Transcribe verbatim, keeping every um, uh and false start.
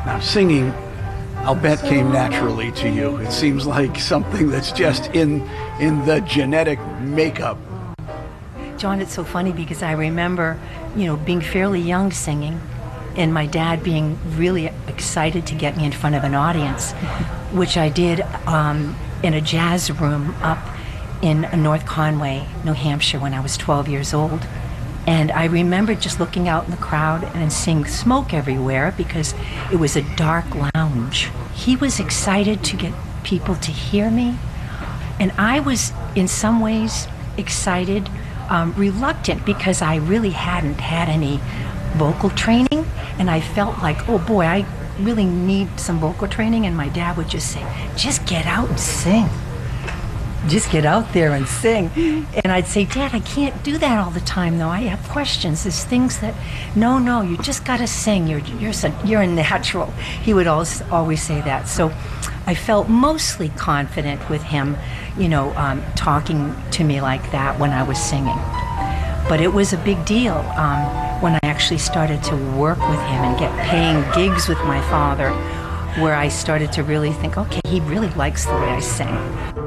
Now, singing, I'll bet, came naturally to you. It seems like something that's just in in the genetic makeup. John, it's so funny because I remember, you know, being fairly young singing, and my dad being really excited to get me in front of an audience, which I did um, in a jazz room up in North Conway, New Hampshire, when I was twelve years old. And I remember just looking out in the crowd and seeing smoke everywhere because it was a dark lounge. He was excited to get people to hear me, and I was in some ways excited, um, reluctant, because I really hadn't had any vocal training, and I felt like, oh boy, I really need some vocal training. And my dad would just say, just get out and sing. Just get out there and sing. And I'd say, Dad, I can't do that all the time, though. I have questions. There's things that, no, no, you just got to sing. You're you're you're a natural. He would always always say that. So I felt mostly confident with him, you know, um, talking to me like that when I was singing. But it was a big deal um, when I actually started to work with him and get paying gigs with my father, where I started to really think, okay, he really likes the way I sing.